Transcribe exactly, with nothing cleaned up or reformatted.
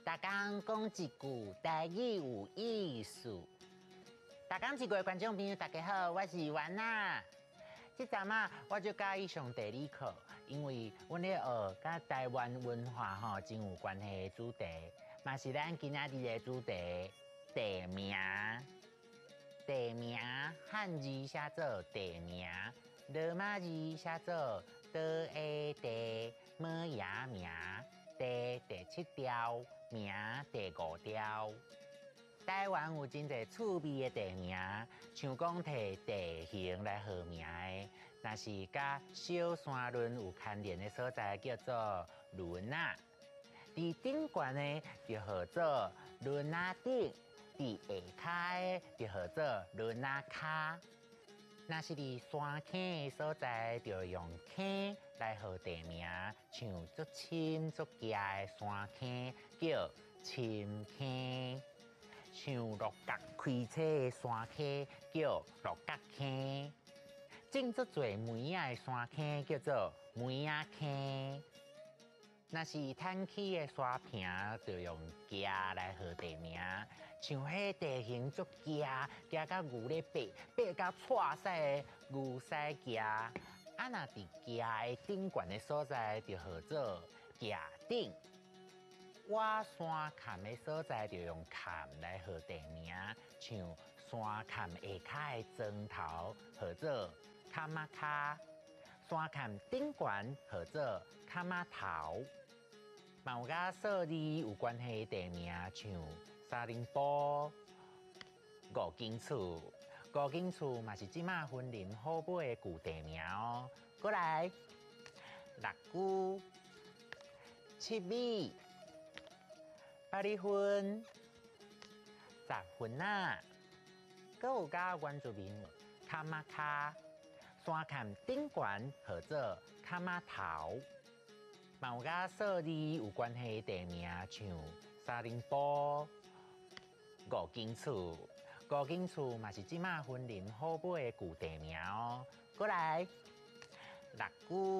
大家讲一句台语有意思。大家一句观众朋友，大家好，我是婉娜。这阵啊，我就介意上地理课，因为阮咧学甲台湾文化吼真有关系的主题，嘛是咱今仔日的主题地名。地名汉字写做地名，罗马字写做倒的地，么也名。地第七条，名第五条。台湾有真侪趣味的地名，像讲摕地形来号名的，那是甲小山仑有牵连的所在，叫做仑仔。伫顶悬的就号做仑仔顶，伫下骹的就号做仑仔骹。若是伫山坑的所在，就用坑来号地名，像足深足狭的山坑叫深坑，像六角开车的山坑叫六角坑，种足侪梅仔的山坑叫做梅仔坑。若是摊起的沙坪，就用垭来号地名，像迄地形足垭，垭甲牛咧爬，爬甲错屎的牛屎垭。啊，若伫垭的顶悬的所在，就号做垭顶。挖山坎的所在，就用坎来号地名，像山坎下骹的砖头，号做坎仔骹；山坎顶悬，号做坎仔头。嘛有甲数字有关系的地名，像沙林堡、五金厝。五金厝嘛是即马森林好买的旧地名哦。过来，六姑、七米、八里分、十分啊，阁有甲原住民坎仔骹，山坎顶悬号做坎仔头。嘛有甲数字有关系的地名，像沙林堡、五金厝。五金厝嘛是即马森林好买的旧地名哦。过来，六姑。